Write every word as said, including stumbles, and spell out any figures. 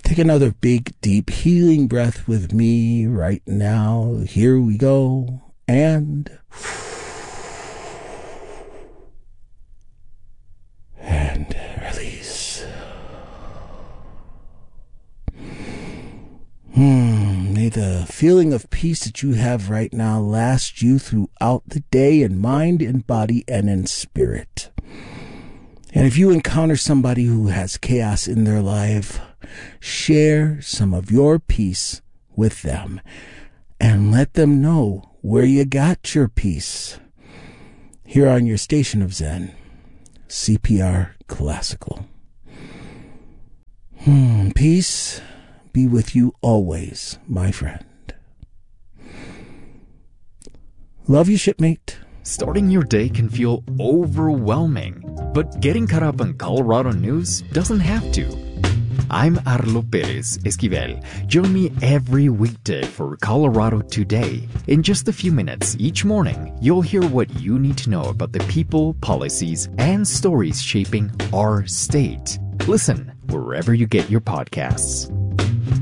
Take another big, deep, healing breath with me right now. Here we go. And... and release. Hmm. May the feeling of peace that you have right now last you throughout the day in mind, in body, and in spirit. And if you encounter somebody who has chaos in their life, share some of your peace with them and let them know where you got your peace. Here on your station of Zen, C P R Classical. Hmm, peace be with you always, my friend. Love you, shipmate. Starting your day can feel overwhelming, but getting caught up on Colorado news doesn't have to. I'm Arlo Perez Esquivel. Join me every weekday for Colorado Today. In just a few minutes each morning, you'll hear what you need to know about the people, policies, and stories shaping our state. Listen wherever you get your podcasts.